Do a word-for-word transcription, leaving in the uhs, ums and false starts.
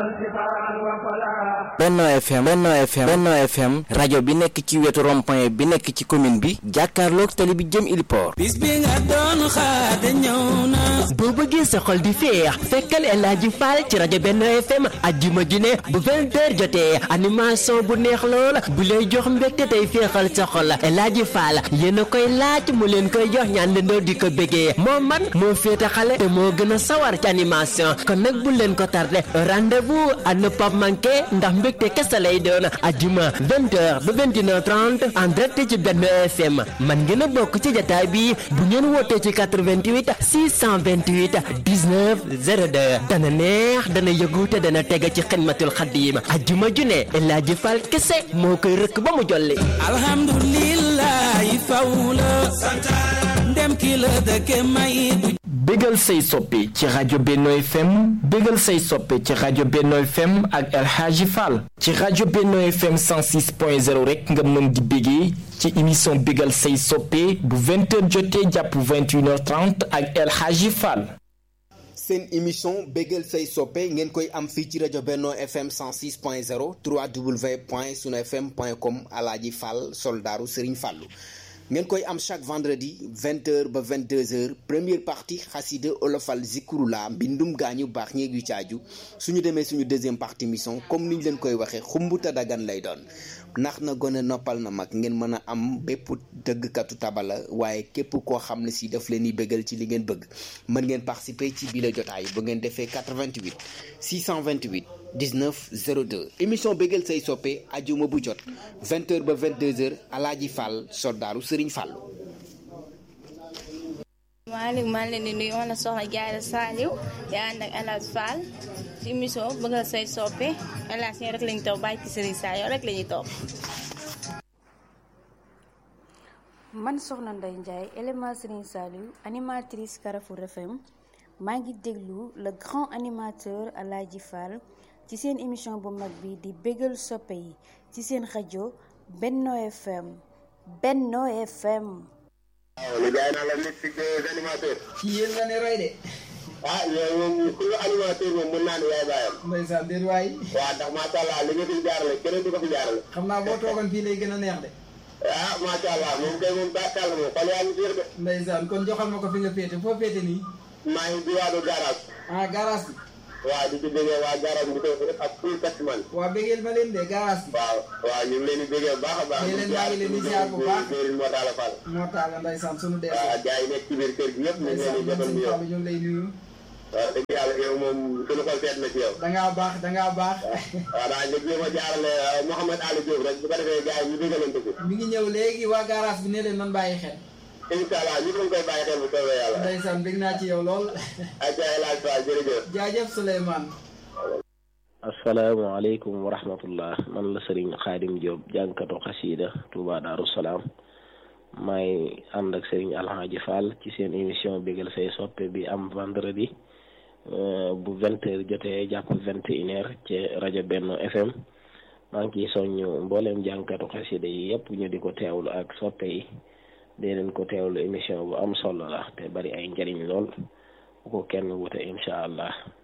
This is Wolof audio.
Benno F M Benno F M Benno F M rajo bi nekk ci wetu rond-point bi nekk ci commune bi jàkkaarloog tali bi jëm Iliport. bis bi nga doon xaar ñëw na. boo bëggee sa xol di féex fekkal El Hadji Fall ci rajo Benno F M àjjuma ju ne bu vingt heures jotee animation bu neex lool bu lay jox mbégte tey féexal sa xol El Hadji Fall yéen a koy laaj mu leen koy jox ñaan leen doo di ko bëggee moo man moo féete xale te moo gën a sawar ci animation kon nag bu leen ko tardé rendez-vous à ne pas manquer ndax mbégte kese lay doon àjjuma vingt heures ba vingt et une heures trente en direct ci Benno F M man ngeen a bokk ci jotaay bi bu ngeen wootee ci quatre-vingt-huit six cent vingt-huit dix-neuf zéro deux dana neex dana yëgu te dana teg ci xidmatul xadim àjjuma ju ne El Hadji Fall kese moo koy rëkk ba mu jolli. alhamdulillah fawla ndem ki la dëkke may du. bégal say soppe ci rajo Benno F M bégal say soppe ci rajo Benno F M ak El Hadji Fall ci rajo Benno F M cent six point zéro rek nga mën di bégee ci émission bégal say soppe bu vingt heures jotee jàpp vingt et une heures trente ak El Hadji Fall. seen émission bégal say soppe ngeen koy am fii ci rajo Benno F M cent six point zéro w w w point sunu f m point com El Hadji Fall soldaaru Serigne Fallou ngeen koy am chaque vendredi vingt heures ba vingt-deux heures première partie xasida olofal zikrula mbindum gaañu baax ñeeg yu caaju suñu demee suñu deuxième partie mission comme niñ leen koy waxee xumbuta dagan lay doon ndax na gone noppal na mag ngeen mën a am bépp tëggkatu tabala waaye képp koo xam ne si daf leen di bégal ci li ngeen bëgg mën ngeen participer ci biir jotaay bu ngeen defee quatre-vingt-huit six cent vingt-huit dix-neuf zéro deux émission bégal say soppe ajuma bu jot vingt heures ba vingt-deux heures El Hadji Fall soldaaru Serigne Fallou. maaleykum maa ngi leen di nuyu ma la soxna Diarra Saliou yaa ànd ak El Hadji Fall ci émission bégal say soppe El Hadji rek lañu toog bàyyi ci Serigne Saliou rek lañuy toog. man soxna Ndeye Ndiaye élément Serigne Saliou animatrice Carrefour F M maa ngi déglu le grand animateur El Hadji Fall ci seen émission bu mag bi di bégal soppe yi ci seen rajo Benno F M Benno F M. waaw li jaay naa la mystique des animateurs. ci yéen nga ne roy de. ah yow moom ku animateur moom mën naa ne yaay baayam. ndeysaan déet waay. waaw ndax macha allah li nga fi jaarale keneen du ko fi jaarale. xam naa boo toogoon fii lay gën a neex de. ah macha allah moom kay moom bàkkal moom xol yaa ngi fiir de. ndeysaan kon joxal ma ko fi nga féete foo féete nii. maa ngi diwaanu garage. ah garage bi. waaw di ci déggee waa garage bi ko def ak full taximan. waa bégeel ma leen de garage bi. waaw waaw ñu ngi leen di bégee bu baax a baax. ñu leen maa ngi leen di ziar bu baax Serigne Mor Talla Fall. Mor Talla ndeysaan sunu dee. waaw gars yi nekk ci biir kër gi yëpp ñu ngi leen di jotal ñu yow. ñu ngi lay nuyu. waaw dëgg yàlla yow moom suñu xol seet na ci yow. da ngaa baax da ngaa baax. waaw daa nga jéem a jaarale Mouhamed Ali Diop rek bu ko defee gars yi ñu dégalante ko. mi ngi ñëw léegi waa garage bi ne leen man bàyyi xel. incha allah ñu ngi koy bàyyi xel bu soobee yàlla. ndeysaan bég naa ci yow lool. ayca El Hadji Fall jërëjëf. jaajëf Souleymane. asalaamaaleykum wa rahmatullah man la Serigne Khadim Diop jànkatu xasida Touba Darou Salaam maay ànd ak Serigne El Hadji Fall ci seen émission bégal say soppe bi am vendredi bu vingt heures jotee jàpp vingt et une heures ci rajo Benno F M maa ngi ciy soññ mbooleem jànkatu xasida yi yëpp ñu di ko teewlu ak soppe yi dee leen ko teewlu émission bu am solo la te bari ay njariñ lool bu ko kenn wute incha allah.